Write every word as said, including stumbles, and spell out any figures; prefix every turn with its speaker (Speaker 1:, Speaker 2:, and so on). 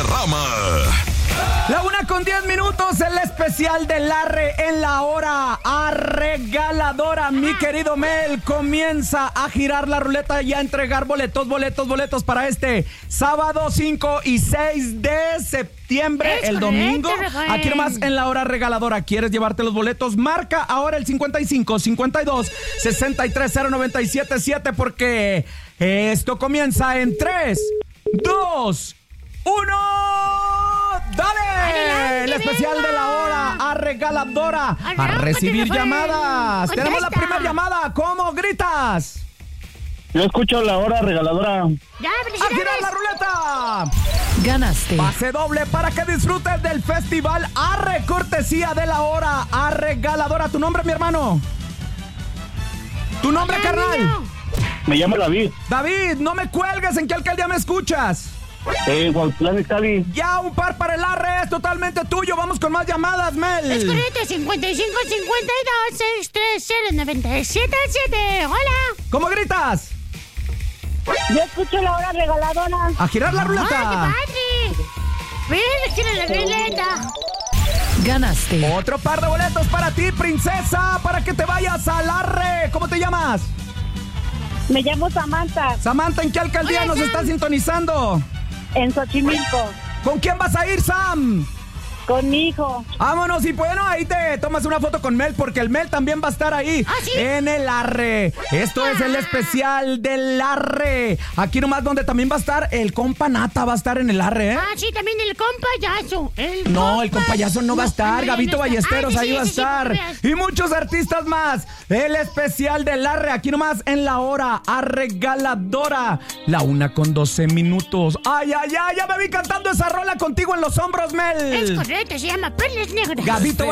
Speaker 1: Valderrama.
Speaker 2: La una con diez minutos, el especial del arre en la hora arregaladora. Mi querido Mel, comienza a girar la ruleta y a entregar boletos, boletos, boletos para este sábado cinco y seis de septiembre,
Speaker 3: Es
Speaker 2: el domingo.
Speaker 3: correcto, Rafael.
Speaker 2: Aquí nomás en la hora regaladora. ¿Quieres llevarte los boletos? Marca ahora el cincuenta y cinco, cincuenta y dos, sesenta y tres, cero noventa y siete siete porque esto comienza en tres, dos, uno. ¡Dale!
Speaker 3: Adelante,
Speaker 2: El especial
Speaker 3: venga.
Speaker 2: de la hora arregaladora. A
Speaker 3: Arráncate,
Speaker 2: recibir
Speaker 3: Rafael.
Speaker 2: llamadas.
Speaker 3: Contesta.
Speaker 2: Tenemos la primera llamada. ¿Cómo gritas?
Speaker 4: Yo escucho la hora regaladora.
Speaker 3: Ya,
Speaker 2: ¡A girar la
Speaker 3: felicidades.
Speaker 2: ruleta!
Speaker 5: Ganaste.
Speaker 2: Pase doble para que disfrutes del festival Arre, cortesía de la hora arregaladora. ¿Tu nombre, mi hermano? ¿Tu nombre,
Speaker 3: Hola,
Speaker 2: carnal?
Speaker 3: niño.
Speaker 4: Me llamo David.
Speaker 2: David, no me cuelgues. ¿En qué alcaldía me escuchas?
Speaker 4: Eh, Guautlán, Cali.
Speaker 2: Ya, un par para el Arre. Es totalmente tuyo. Vamos con más llamadas, Mel.
Speaker 3: Es correcto, cincuenta y cinco, cincuenta y dos, sesenta y tres, cero noventa y siete siete. Hola.
Speaker 2: ¿Cómo gritas?
Speaker 6: Yo escucho la hora regaladora.
Speaker 2: A girar la ruleta.
Speaker 3: ¡Ah, qué padre! ¡Ven, gira la ruleta!
Speaker 5: Ganaste.
Speaker 2: Otro par de boletos para ti, princesa, para que te vayas al Arre. ¿Cómo te llamas?
Speaker 6: Me llamo Samantha,
Speaker 2: Samantha, ¿en qué alcaldía
Speaker 3: Hola,
Speaker 2: nos
Speaker 3: Sam.
Speaker 2: estás sintonizando?
Speaker 6: en Xochimilco,
Speaker 2: ¿Con quién vas a ir, Sam?
Speaker 6: con mi hijo.
Speaker 2: Vámonos, y bueno, ahí te tomas una foto con Mel, porque el Mel también va a estar ahí.
Speaker 3: ¿Ah, sí?
Speaker 2: En el Arre. Esto es el especial del Arre. Aquí nomás donde también va a estar el compa Nata, va a estar en el Arre, ¿eh?
Speaker 3: Ah, sí, también el compayazo. El
Speaker 2: No, el
Speaker 3: compa-
Speaker 2: compayazo no va a estar.
Speaker 3: no,
Speaker 2: Gabito
Speaker 3: no está.
Speaker 2: Ballesteros
Speaker 3: Ah, sí,
Speaker 2: ahí va a
Speaker 3: sí, sí,
Speaker 2: estar.
Speaker 3: sí, sí, sí.
Speaker 2: Y muchos artistas más. El especial del Arre, aquí nomás en la hora arregaladora. La una con doce minutos. Ay, ay, ay, ya me vi cantando esa rola contigo en los hombros, Mel.
Speaker 3: Es correcto, se llama Perlas Negras.
Speaker 2: Gabito